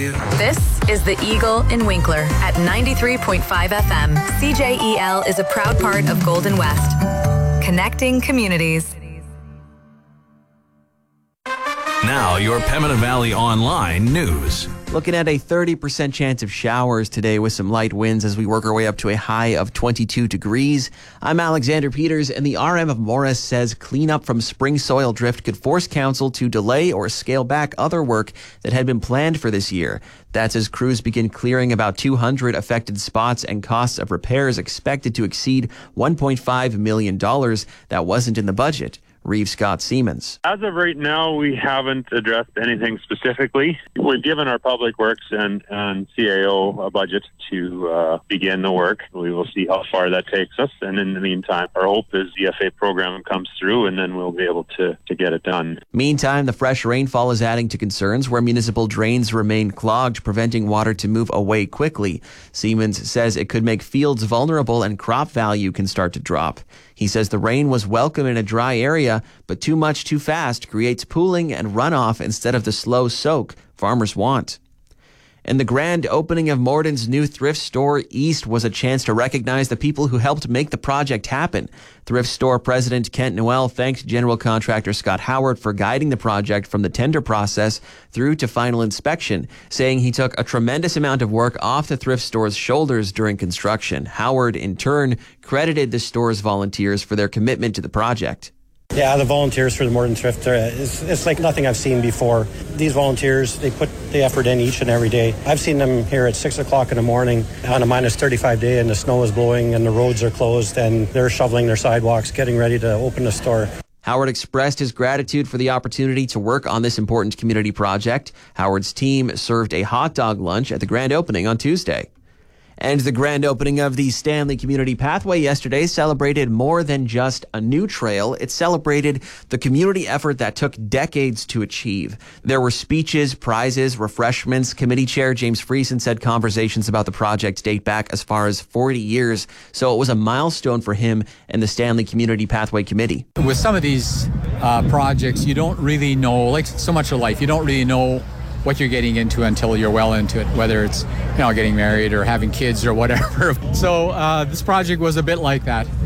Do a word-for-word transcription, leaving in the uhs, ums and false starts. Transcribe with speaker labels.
Speaker 1: you.
Speaker 2: This is The Eagle in Winkler at ninety-three point five F M. C J E L is a proud part of Golden West. Connecting communities.
Speaker 3: Now, your Pembina Valley Online news.
Speaker 4: Looking at a thirty percent chance of showers today with some light winds as we work our way up to a high of twenty-two degrees. I'm Alexander Peters, and the R M of Morris says cleanup from spring soil drift could force council to delay or scale back other work that had been planned for this year. That's as crews begin clearing about two hundred affected spots and costs of repairs expected to exceed one point five million dollars. That wasn't in the budget. Reeve Scott Siemens.
Speaker 5: As of right now, we haven't addressed anything specifically. We've given our Public Works and, and C A O a budget to uh, begin the work. We will see how far that takes us. And in the meantime, our hope is the F A program comes through and then we'll be able to, to get it done.
Speaker 4: Meantime, the fresh rainfall is adding to concerns where municipal drains remain clogged, preventing water to move away quickly. Siemens says it could make fields vulnerable and crop value can start to drop. He says the rain was welcome in a dry area, but too much too fast creates pooling and runoff instead of the slow soak farmers want. And the grand opening of Morden's new thrift store East was a chance to recognize the people who helped make the project happen. Thrift store president Kent Noel thanked general contractor Scott Howard for guiding the project from the tender process through to final inspection, saying he took a tremendous amount of work off the thrift store's shoulders during construction. Howard, in turn, credited the store's volunteers for their commitment to the project.
Speaker 6: Yeah, the volunteers for the Morden Thrift, uh, it's, it's like nothing I've seen before. These volunteers, they put the effort in each and every day. I've seen them here at six o'clock in the morning on a minus thirty-five day and the snow is blowing and the roads are closed and they're shoveling their sidewalks, getting ready to open the store.
Speaker 4: Howard expressed his gratitude for the opportunity to work on this important community project. Howard's team served a hot dog lunch at the grand opening on Tuesday. And the grand opening of the Stanley Community Pathway yesterday celebrated more than just a new trail. It celebrated the community effort that took decades to achieve. There were speeches, prizes, refreshments. Committee Chair James Friesen said conversations about the project date back as far as forty years. So it was a milestone for him and the Stanley Community Pathway Committee.
Speaker 7: With some of these uh, projects, you don't really know, like so much of life, you don't really know what you're getting into until you're well into it, whether it's, you know, getting married or having kids or whatever. So uh, this project was a bit like that.